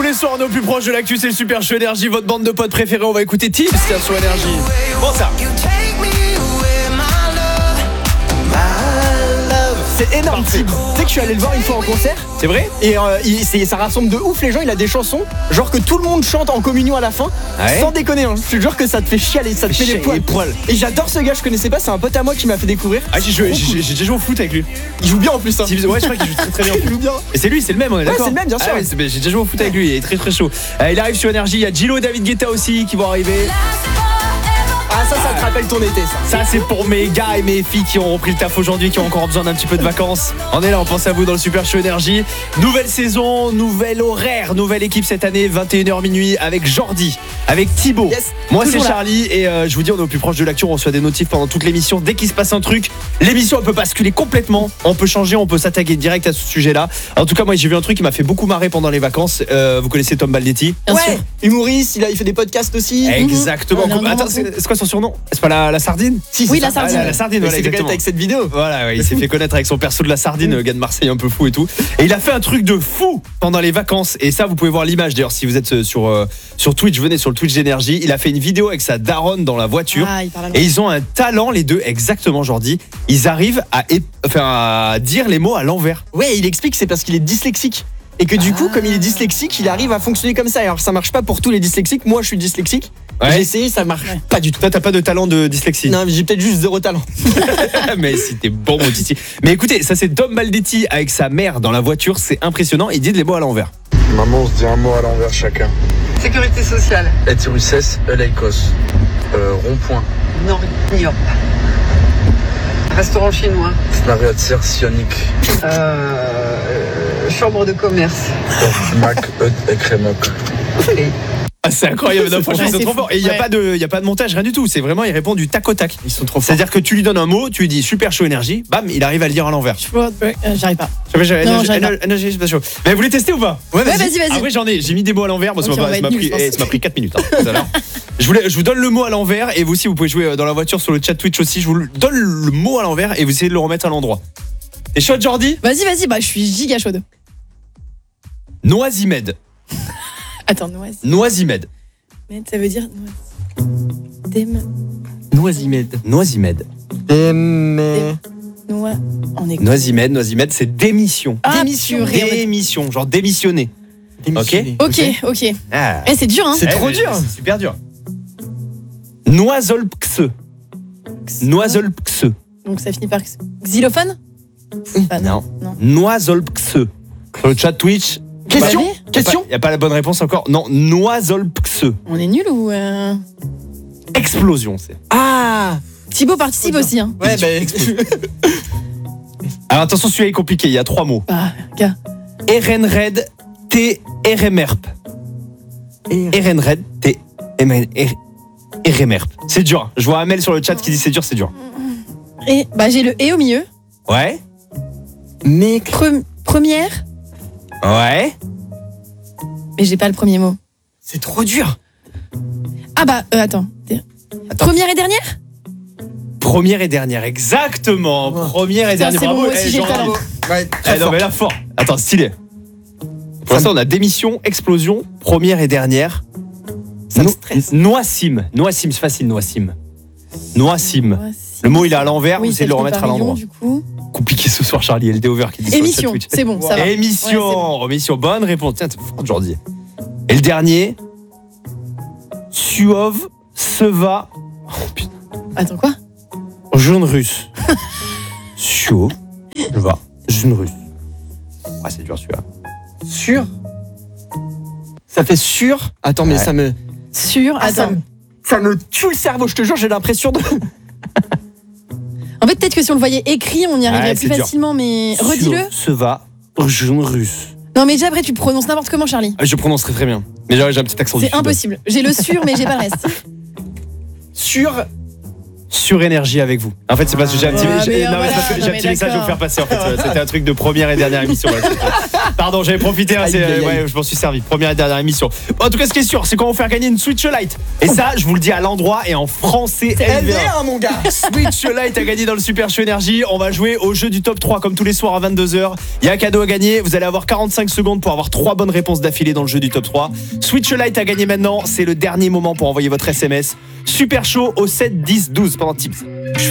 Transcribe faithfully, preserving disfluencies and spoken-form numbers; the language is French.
les soirs, on est au plus proche de l'actu, c'est le Super Show Énergie, votre bande de potes préférée. On va écouter Tips sur Énergie. Bon ça. C'est énorme, Tips. Tu sais que je suis allé le voir une fois en concert. C'est vrai? Et euh, il, c'est, ça rassemble de ouf les gens. Il a des chansons, genre que tout le monde chante en communion à la fin. Ouais. Sans déconner, hein. Je te jure que ça te fait chialer, ça te fait les poils. poils. Et j'adore ce gars, je connaissais pas, c'est un pote à moi qui m'a fait découvrir. Ah, j'ai, joué, j'ai, j'ai déjà joué au foot avec lui. Il joue bien en plus. Hein. Ouais, je crois qu'il joue très très bien. Il joue bien. Et c'est lui, c'est le même, on est d'accord? Ouais, c'est le même, bien sûr. Ah, ouais, c'est, j'ai déjà joué au foot avec lui, il est très très chaud. Euh, il arrive sur Énergie, il y a Gillo et David Guetta aussi qui vont arriver. Ah ça, ça te rappelle ton été ça. Ça c'est pour mes gars et mes filles qui ont repris le taf aujourd'hui, qui ont encore besoin d'un petit peu de vacances. On est là, on pense à vous dans le Super Show Énergie. Nouvelle saison, nouvel horaire, nouvelle équipe cette année, vingt et une heures minuit avec Jordi, avec Thibaut. Yes, moi c'est là. Charlie et euh, je vous dis on est au plus proche de l'actu, on reçoit des notifs pendant toute l'émission. Dès qu'il se passe un truc, l'émission elle peut basculer complètement, on peut changer, on peut s'attaquer direct à ce sujet-là. En tout cas moi j'ai vu un truc qui m'a fait beaucoup marrer pendant les vacances. euh, Vous connaissez Tom Baldetti? Bien ouais, sûr. Humoriste, il, a, il fait des podcasts aussi. Exactement. Mmh. Attends, c'est, c'est quoi son surnom? C'est pas la, la sardine? Si, oui, ça. la sardine. Ah, la, la sardine, voilà, il s'est fait connaître avec cette vidéo. Voilà, ouais, il s'est fait connaître avec son perso de la sardine, le gars de Marseille un peu fou et tout. Et il a fait un truc de fou pendant les vacances. Et ça, vous pouvez voir l'image. D'ailleurs, si vous êtes sur, euh, sur Twitch, venez sur le Twitch d'Énergie. Il a fait une vidéo avec sa daronne dans la voiture. Ah, il parle à et ils ont un talent, les deux, exactement, Jordi. Ils arrivent à, enfin, à dire les mots à l'envers. Ouais, il explique que c'est parce qu'il est dyslexique. Et que du ah. coup, comme il est dyslexique, il arrive à fonctionner comme ça. Alors ça marche pas pour tous les dyslexiques. Moi, je suis dyslexique. Ouais. J'ai essayé, ça marche ouais. pas du tout. Toi, t'as pas de talent de dyslexie? Non, mais j'ai peut-être juste zéro talent. Mais si t'es bon, mon titi. Mais écoutez, ça c'est Tom Baldetti avec sa mère dans la voiture. C'est impressionnant. Il dit les mots à l'envers. Maman, on se dit un mot à l'envers chacun. Sécurité sociale. Etirusses, Eleikos. Euh, rond-point. Nord-Niop. Restaurant chinois. Snariatir sionique. Euh, chambre de commerce. Mac, Eut et Crémoc. Ah, c'est incroyable, non, franchement, ouais, c'est trop fort. Et il n'y a, ouais. a pas de montage, rien du tout. C'est vraiment, il répond du tac au tac. Ils sont trop forts. C'est-à-dire que tu lui donnes un mot, tu lui dis Super Show Énergie, bam, il arrive à le dire à l'envers. Euh, j'arrive pas. Non, j'arrive pas. Mais vous voulez tester ou pas? Ouais, vas-y, vas-y. Ah, ouais, j'en ai, j'ai mis des mots à l'envers. Bon, okay, ça, m'a, ça, m'a pris, eh, ça m'a pris quatre minutes. Hein, tout à l'heure. Je, voulais, je vous donne le mot à l'envers et vous aussi, vous pouvez jouer dans la voiture sur le chat Twitch aussi. Je vous donne le mot à l'envers et vous essayez de le remettre à l'endroit. T'es chaud, Jordi? Vas-y, vas-y, bah je suis giga chaude. Noisimed. Attends, Noisimed. Noisimed. Ça veut dire Dem. Noisimed. Noisimed. Dem. Noi... On est Noisimed, Noisimed, c'est démission. Ah, démission, démission, genre démissionner. Démissionner. Ok, ok. ok. Ah. Eh, c'est dur, hein. C'est eh, trop dur. C'est super dur. Noisolpxe. Noisolpxe. Donc ça finit par xylophone? Ah, non. non. Noisolpxe. Sur le chat Twitch. Question ouais, Question Il n'y a, a pas la bonne réponse encore. Non, Noisolpxe. On est nul ou euh... Explosion, c'est. Ah Thibaut participe aussi, hein. Ouais, bah. Alors attention, celui-là est compliqué, il y a trois mots. Ah, gars. Erenred T Eremerp. Erenred T Eremerp. C'est dur. Je vois Amel sur le chat qui dit c'est dur, c'est dur. Et bah j'ai le et au milieu. Ouais. Mais Pre- première. Ouais. Mais j'ai pas le premier mot. C'est trop dur. Ah bah euh, attends. attends. Première et dernière. Première et dernière, exactement. Oh. Première et ça, dernière. C'est bravo. Bon, aussi, eh, j'ai le talent. Ouais, eh, non mais là fort. Attends, stylé. Pour l'instant, on a démission, explosion, première et dernière. Ça me stresse. Noissim. Noissim, c'est facile, Noissim. Noissim. Le mot il est à l'envers, oui, vous essayez de le remettre à l'endroit. Du coup. Compliqué ce soir, Charlie. L D over qui dit émission, c'est bon, ça va. Émission, ouais, bon. Émission, bonne réponse. Tiens, c'est fort, Jordi. Et le dernier, Suov, Seva. Oh putain. Attends, quoi? Jaune russe. Suov, Seva, jaune russe. Ah, c'est dur celui-là. Sûr. Ça fait sûr. Attends, mais ouais. ça me. Sûr, ah, attends. Ça me, ça me tue le cerveau, je te jure, j'ai l'impression de. En fait, peut-être que si on le voyait écrit, on y arriverait ouais, plus facilement, mais redis-le. Seva, jaune russe. Non, mais déjà après, tu prononces n'importe comment, Charlie. Ah, je prononce très très bien. Mais j'ai un petit accent. C'est impossible. J'ai le sûr, mais j'ai pas le reste. Sur. Sur Énergie avec vous. En fait, c'est parce que j'ai un petit, ah, j'ai, non, non, voilà, parce que j'ai non, un petit message à vous faire passer. En fait, c'était un truc de première et dernière émission. Voilà, pardon. Pardon, j'avais profité, hein, Aïe, c'est- aïe, aïe. ouais, je m'en suis servi. Première et dernière émission. En tout cas, ce qui est sûr, c'est qu'on va faire gagner une Switch Lite. Et ça, je vous le dis à l'endroit et en français C'est L V un. L V un, mon gars. Switch Lite a gagné dans le Super Show Énergie. On va jouer au jeu du top trois comme tous les soirs à vingt-deux heures. Il y a un cadeau à gagner. Vous allez avoir quarante-cinq secondes pour avoir trois bonnes réponses d'affilée dans le jeu du top trois. Switch Lite a gagné maintenant. C'est le dernier moment pour envoyer votre S M S. Super Show au sept dix douze pendant Tips.